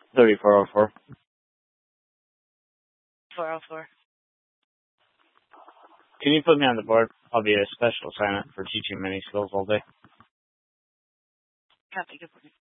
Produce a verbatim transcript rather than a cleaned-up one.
thirty-four oh four. four oh four. Can you put me on the board? I'll be a special assignment for teaching many skills all day. Copy. Good morning.